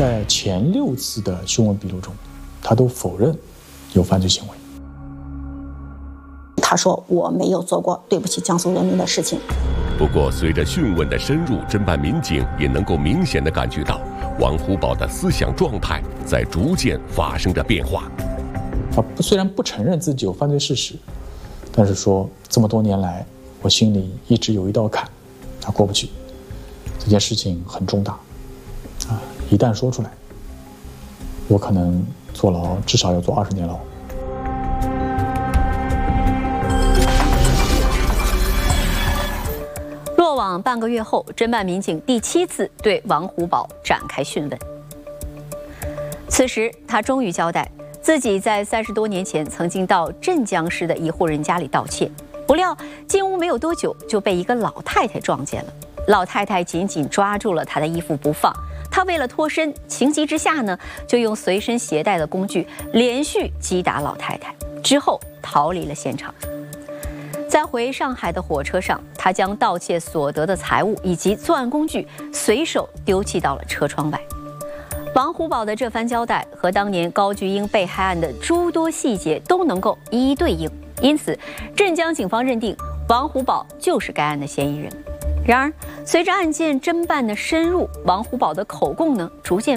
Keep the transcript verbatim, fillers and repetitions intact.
在前六次的讯问笔录中，他都否认有犯罪行为。 他说我没有做过对不起江苏人民的事情。 不过，随着讯问的深入，侦办民警也能够明显地感觉到王虎宝的思想状态在逐渐发生着变化。 他虽然不承认自己有犯罪事实，但是说这么多年来，我心里一直有一道坎，他过不去。这件事情很重大，啊，一旦说出来，我可能坐牢至少要坐二十年牢。 落网半个月后，侦办民警第七次对王虎宝展开讯问。此时，他终于交代自己在三十多年前曾经到镇江市的一户人家里盗窃，不料进屋没有多久就被一个老太太撞见了。老太太紧紧抓住了他的衣服不放，他为了脱身，情急之下呢，就用随身携带的工具连续击打老太太，之后逃离了现场。在回上海的火车上，他将盗窃所得的财物以及作案工具随手丢弃到了车窗外。王虎宝的这番交代和当年高菊英被害案的诸多细节都能够一一对应，因此镇江警方认定王虎宝就是该案的嫌疑人。然而，随着案件侦办的深入，王虎宝的口供呢逐渐